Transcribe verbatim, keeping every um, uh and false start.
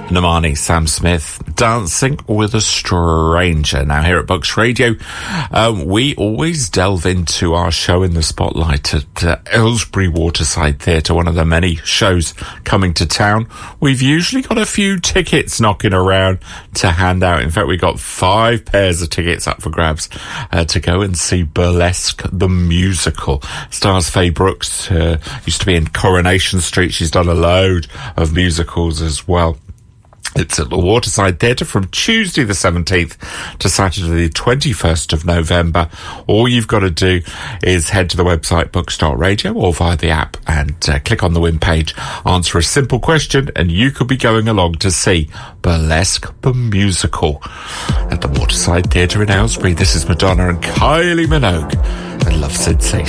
Normani, Sam Smith, Dancing with a Stranger. Now, here at Books Radio, um, we always delve into our show in the spotlight at uh, Aylesbury Waterside Theatre, one of the many shows coming to town. We've usually got a few tickets knocking around to hand out. In fact, we got five pairs of tickets up for grabs uh, to go and see Burlesque the Musical. Stars Faye Brooks, uh, used to be in Coronation Street. She's done a load of musicals as well. It's at the Waterside Theatre from Tuesday the seventeenth to Saturday the twenty-first of November. All you've got to do is head to the website books dot radio or via the app and uh, click on the win page, answer a simple question, and you could be going along to see Burlesque the Musical at the Waterside Theatre in Aylesbury. This is Madonna and Kylie Minogue and Love Sensation.